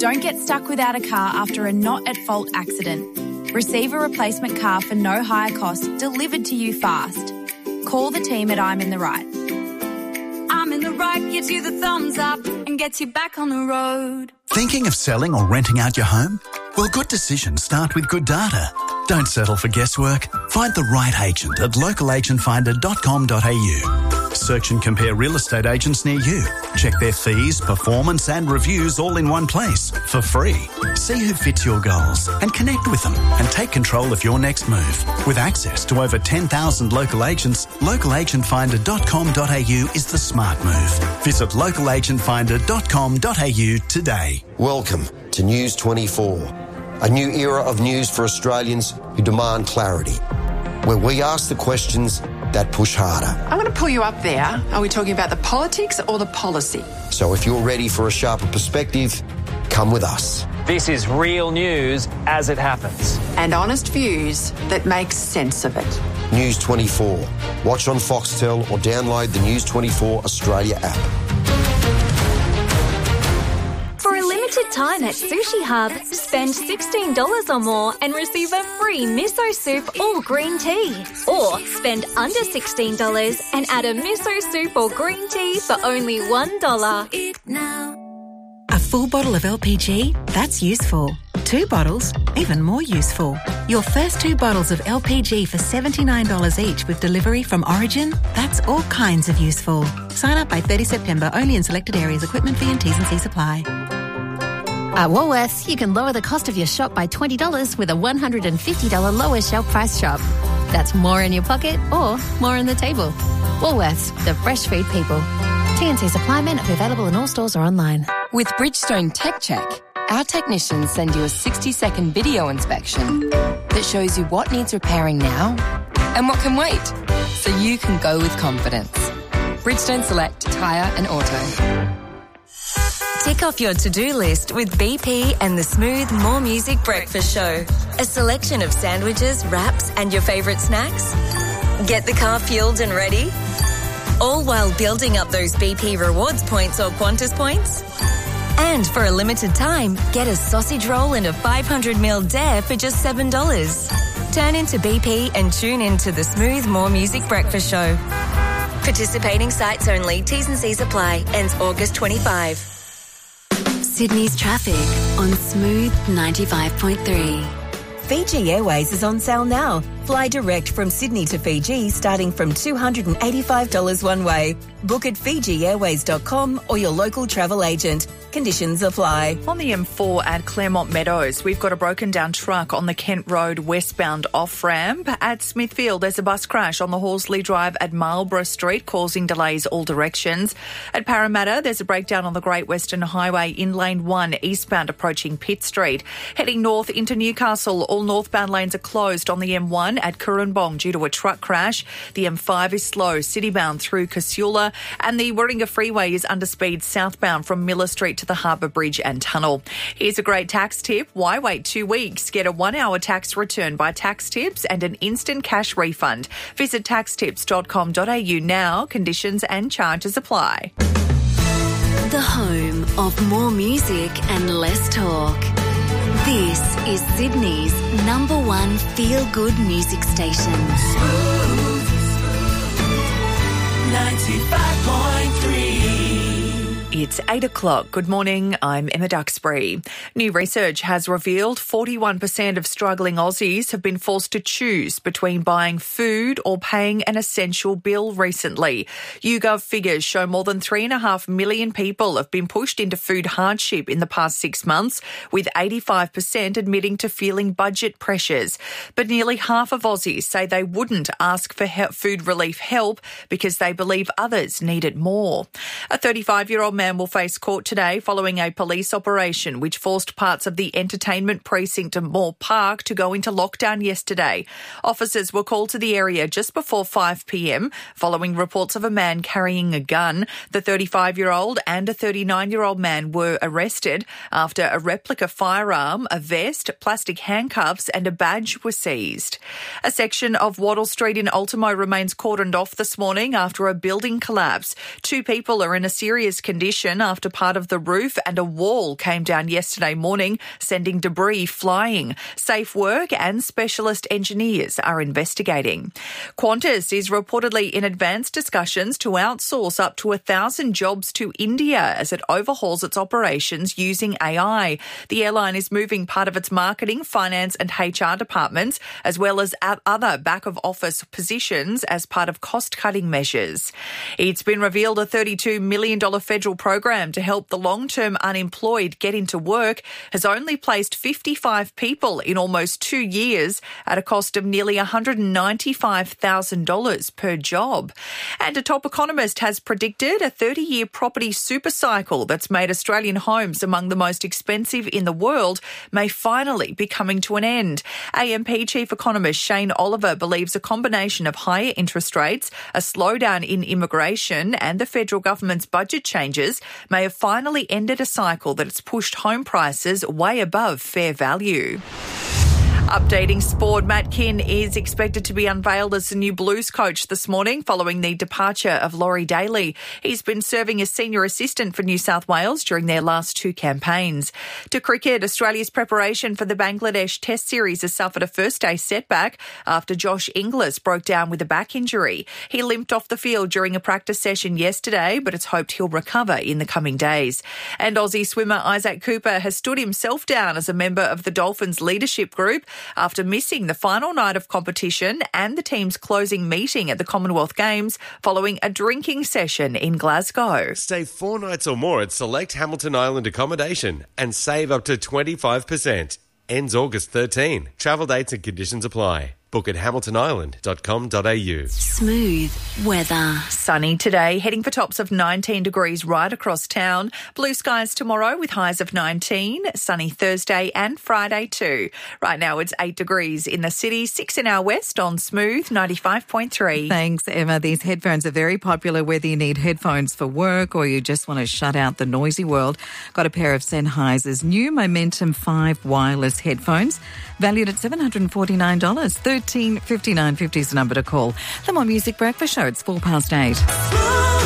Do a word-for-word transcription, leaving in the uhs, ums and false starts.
Don't get stuck without a car after a not-at-fault accident. Receive a replacement car for no higher cost delivered to you fast. Call the team at I'm in the Right. I'm in the Right gives you the thumbs up and gets you back on the road. Thinking of selling or renting out your home? Well, good decisions start with good data. Don't settle for guesswork. Find the right agent at local agent finder dot com dot a u. Search and compare real estate agents near you. Check their fees, performance and reviews all in one place for free. See who fits your goals and connect with them and take control of your next move. With access to over ten thousand local agents, local agent finder dot com dot a u is the smart move. Visit local agent finder dot com dot a u today. Welcome to News twenty-four, a new era of news for Australians who demand clarity, where we ask the questions that push harder. I'm going to pull you up there. Are we talking about the politics or the policy? So if you're ready for a sharper perspective, come with us. This is real news as it happens. And honest views that make sense of it. News twenty-four. Watch on Foxtel or download the News twenty-four Australia app. For a limited time at Sushi Hub, spend sixteen dollars or more and receive a free miso soup or green tea. Or spend under sixteen dollars and add a miso soup or green tea for only one dollar. A full bottle of L P G? That's useful. Two bottles? Even more useful. Your first two bottles of L P G for seventy-nine dollars each with delivery from Origin? That's all kinds of useful. Sign up by thirtieth September, only in selected areas. Equipment fee and T's and C's apply. At Woolworths, you can lower the cost of your shop by twenty dollars with a one hundred fifty dollars lower shelf price shop. That's more in your pocket or more on the table. Woolworths, the fresh food people. T and C's apply, may not be available in all stores or online. With Bridgestone Tech Check, our technicians send you a sixty second video inspection that shows you what needs repairing now and what can wait, so you can go with confidence. Bridgestone Select Tyre and Auto. Tick off your to-do list with B P and the Smooth More Music Breakfast Show. A selection of sandwiches, wraps and your favourite snacks. Get the car fueled and ready. All while building up those B P rewards points or Qantas points. And for a limited time, get a sausage roll and a five hundred milliliter dare for just seven dollars. Turn into B P and tune into the Smooth More Music Breakfast Show. Participating sites only. T's and C's apply. Ends August twenty-fifth. Sydney's traffic on Smooth ninety-five point three. Fiji Airways is on sale now. Fly direct from Sydney to Fiji starting from two hundred eighty-five dollars one way. Book at fiji airways dot com or your local travel agent. Conditions apply. On the M four at Claremont Meadows, we've got a broken down truck on the Kent Road westbound off-ramp. At Smithfield, there's a bus crash on the Horsley Drive at Marlborough Street, causing delays all directions. At Parramatta, there's a breakdown on the Great Western Highway in Lane one, eastbound approaching Pitt Street. Heading north into Newcastle, all northbound lanes are closed on the M one at Currumbong due to a truck crash. The M five is slow, citybound through Casula, and the Warringah Freeway is under speed southbound from Miller Street to the Harbour Bridge and Tunnel. Here's a great tax tip. Why wait two weeks? Get a one-hour tax return by Tax Tips and an instant cash refund. Visit tax tips dot com dot a u now. Conditions and charges apply. The home of more music and less talk. This is Sydney's number one feel-good music station. Smooth ninety-five point three. It's eight o'clock. Good morning. I'm Emma Duxbury. New research has revealed forty-one percent of struggling Aussies have been forced to choose between buying food or paying an essential bill recently. YouGov figures show more than three and a half million people have been pushed into food hardship in the past six months, with eighty-five percent admitting to feeling budget pressures. But nearly half of Aussies say they wouldn't ask for he- food relief help because they believe others need it more. A thirty-five-year-old man will face court today following a police operation which forced parts of the entertainment precinct of Moore Park to go into lockdown yesterday. Officers were called to the area just before five p.m. following reports of a man carrying a gun. The thirty-five-year-old and a thirty-nine-year-old man were arrested after a replica firearm, a vest, plastic handcuffs and a badge were seized. A section of Wattle Street in Ultimo remains cordoned off this morning after a building collapse. Two people are in a serious condition demolition after part of the roof and a wall came down yesterday morning, sending debris flying. Safe Work and specialist engineers are investigating. Qantas is reportedly in advanced discussions to outsource up to a thousand jobs to India as it overhauls its operations using A I. The airline is moving part of its marketing, finance and H R departments, as well as other back-of-office positions as part of cost-cutting measures. It's been revealed a thirty-two million dollars federal program to help the long-term unemployed get into work has only placed fifty-five people in almost two years at a cost of nearly one hundred ninety-five thousand dollars per job. And a top economist has predicted a thirty-year property supercycle that's made Australian homes among the most expensive in the world may finally be coming to an end. A M P chief economist Shane Oliver believes a combination of higher interest rates, a slowdown in immigration and the federal government's budget changes may have finally ended a cycle that's pushed home prices way above fair value. Updating sport, Matt Kinn is expected to be unveiled as the new Blues coach this morning following the departure of Laurie Daly. He's been serving as senior assistant for New South Wales during their last two campaigns. To cricket, Australia's preparation for the Bangladesh Test Series has suffered a first-day setback after Josh Inglis broke down with a back injury. He limped off the field during a practice session yesterday, but it's hoped he'll recover in the coming days. And Aussie swimmer Isaac Cooper has stood himself down as a member of the Dolphins leadership group after missing the final night of competition and the team's closing meeting at the Commonwealth Games following a drinking session in Glasgow. Stay four nights or more at select Hamilton Island accommodation and save up to twenty-five percent. Ends August thirteenth. Travel dates and conditions apply. Book at hamilton island dot com dot a u. Smooth weather. Sunny today, heading for tops of nineteen degrees right across town. Blue skies tomorrow with highs of nineteen. Sunny Thursday and Friday too. Right now it's eight degrees in the city, six in our west on Smooth ninety-five point three. Thanks, Emma. These headphones are very popular whether you need headphones for work or you just want to shut out the noisy world. Got a pair of Sennheiser's new Momentum five wireless headphones valued at seven hundred forty-nine dollars. thirteen fifty-nine fifty is the number to call. The More Music Breakfast Show. It's four past eight.